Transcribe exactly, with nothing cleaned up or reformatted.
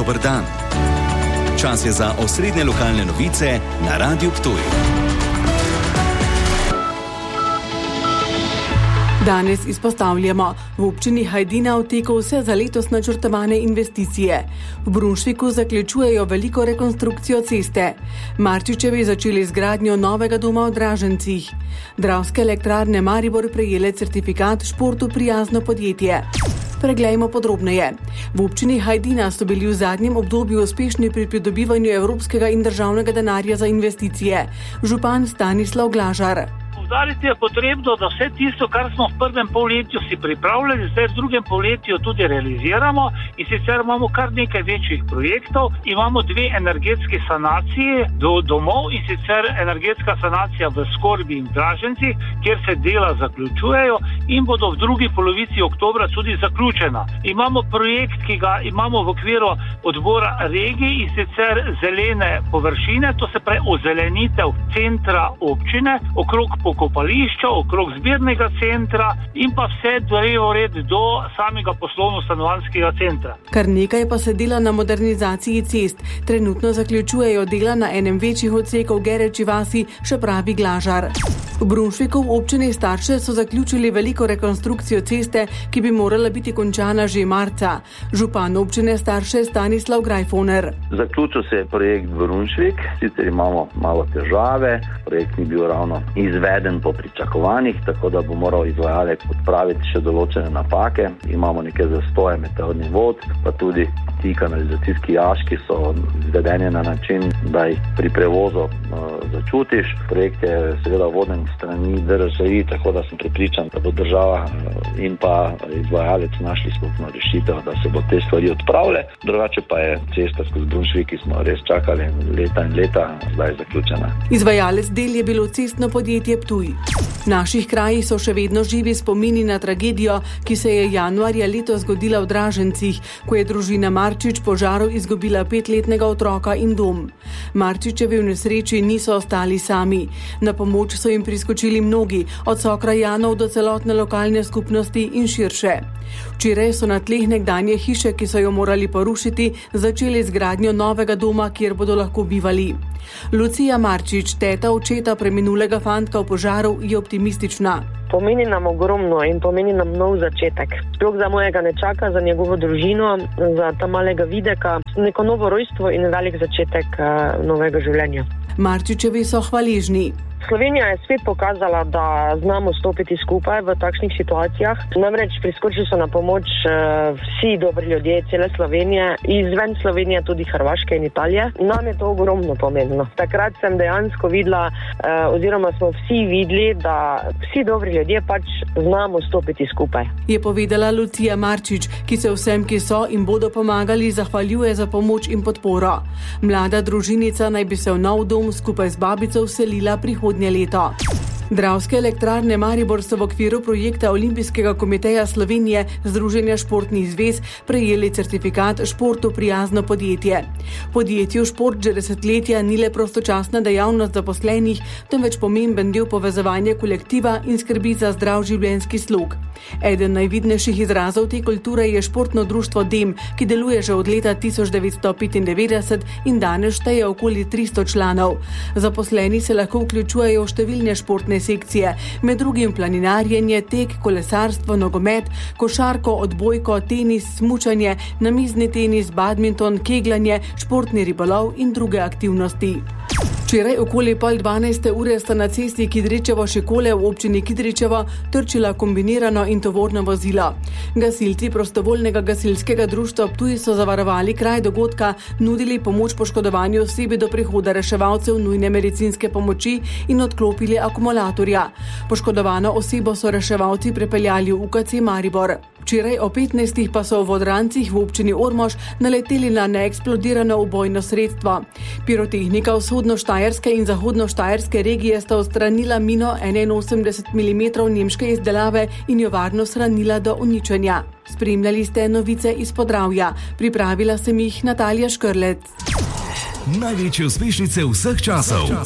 Dober dan. Čas je za osrednje lokalne novice na Radiu Ptuj. Danes izpostavljamo, v občini Hajdina v teku vse za letos načrtovane investicije. V Brunšviku zaključujejo veliko rekonstrukcijo ceste. Marčičevi začeli zgradnjo novega doma v Dražencih. Dravske elektrarne Maribor prejele certifikat športu prijazno podjetje. Preglejmo podrobneje. V občini Hajdina so bili v zadnjem obdobju uspešni pri pridobivanju evropskega in državnega denarja za investicije. Župan Stanislav Glažar. Poudariti je potrebno, da vse tisto, kar smo v prvem polletju si pripravljali, zdaj v drugem polletju tudi realiziramo, in sicer imamo kar nekaj večjih projektov. Imamo dve energetski sanaciji do domov, in sicer energetska sanacija v Skorbi in Dražencih, kjer se dela zaključujejo in bodo v drugi polovici oktobra tudi zaključena. Imamo projekt, ki ga imamo v okviru odbora regij, in sicer zelene površine, to se pravi ozelenitev centra občine, okrog pokopališča, okrog zbirnega centra in pa vse drevo red do samega poslovno-stanovanjskega centra. Kar nekaj pa se dela na modernizaciji cest. Trenutno zaključujejo dela na enem večjih odsekov Gereči vasi, še pravi Glažar. V Brunšviku v občini Starše so zaključili veliko rekonstrukcijo ceste, ki bi morala biti končana že marca. Župan občine Starše Stanislav Grajfoner. Zaključil se je projekt Brunšvik, sicer imamo malo težave, projekt ni bil ravno izveden po pričakovanjih, tako da bo moral izvajalec odpraviti še določene napake. Imamo neke zastoje meteornih vod, pa tudi ti kanalizacijski jaški so izvedeni na način, da jih pri prevozu uh, začutiš. Projekt je seveda voden strani D R S I, tako da sem prepričan, da bo država uh, in pa izvajalec našli skupno rešitev, da se bo te stvari odpravile. Drugače pa je cesta skozi Brunšvik, ki smo res čakali leta in leta, zdaj zaključena. Izvajalec del je bilo cestno podjetje Ptuj. V naših krajih so še vedno živi spomini na tragedijo, ki se je januarja letos zgodila v Dražencih, ko je družina Marčič požaru izgubila petletnega otroka in dom. Marčičevi v nesreči niso ostali sami. Na pomoč so jim priskočili mnogi, od sokrajanov do celotne lokalne skupnosti in širše. Včeraj so na tleh nekdanje hiše, ki so jo morali porušiti, začeli zgradnjo novega doma, kjer bodo lahko bivali. Lucija Marčič, teta očeta preminulega fantka v požaru, je optimistična. Pomeni nam ogromno in pomeni nam nov začetek. Sploh za mojega nečaka, za njegovo družino, za ta malega Videka, neko novo rojstvo in velik začetek uh, novega življenja. Marčičevi so hvaležni. Slovenija je spet pokazala, da znamo stopiti skupaj v takšnih situacijah. Namreč priskočili so na pomoč uh, vsi dobri ljudje cele Slovenije, izven Slovenije tudi Hrvaške in Italije. Nam je to ogromno pomembno. Takrat sem dejansko videla, uh, oziroma smo vsi videli, da vsi dobri ljudje pač znamo stopiti skupaj. Je povedala Lucija Marčič, ki se vsem, ki so in bodo pomagali, zahvaljuje za pomoč in podporo. Mlada družinica naj bi se v nov dom skupaj z babico vselila prihodnje leto. Dravske elektrarne Maribor so v okviru projekta Olimpijskega komiteja Slovenije Združenja športnih zvez prejeli certifikat športu prijazno podjetje. Podjetju šport že desetletja ni le prostočasna dejavnost zaposlenih, temveč pomemben del povezovanja kolektiva in skrbi za zdrav življenjski slog. Eden najvidnejših izrazov te kulture je športno društvo Dem, ki deluje že od leta tisoč devetsto petindevetdeset in danes šteje okoli tristo članov. Zaposleni se lahko vključujejo v številne športne sekcije, med drugim planinarjenje, tek, kolesarstvo, nogomet, košarko, odbojko, tenis, smučanje, namizni tenis, badminton, kegljanje, športni ribolov in druge aktivnosti. Včeraj okoli pol dvanajste ure sta na cesti Kidričevo-Šikole v občini Kidričevo trčila kombinirano in tovorno vozilo. Gasilci prostovoljnega gasilskega društva Ptuj so zavarovali kraj dogodka, nudili pomoč poškodovanju osebi do prihoda reševalcev nujne medicinske pomoči in odklopili akumulatorja. Poškodovano osebo so reševalci prepeljali v U K C Maribor. Včeraj o petnajstih pa so v Vodrancih v občini Ormož naleteli na neeksplodirano ubojno sredstvo. Pirotehnika vzhodno-štajerske in zahodno-štajerske regije sta odstranila mino enainosemdeset milimetrov nemške izdelave in jo varno shranila do uničenja. Spremljali ste novice iz Podravja. Pripravila sem jih Natalija Škrlec. Največje uspešnice vseh časov.